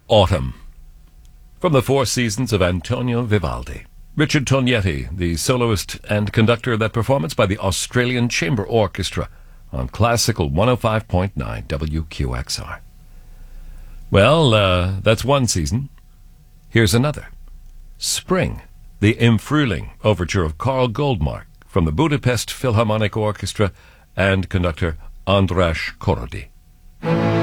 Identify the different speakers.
Speaker 1: Autumn. From the Four Seasons of Antonio Vivaldi. Richard Tognetti, the soloist and conductor of that performance by the Australian Chamber Orchestra on Classical 105.9 WQXR. Well, that's one season. Here's another. Spring, the Im Frühling overture of Carl Goldmark from the Budapest Philharmonic Orchestra and conductor András Korody.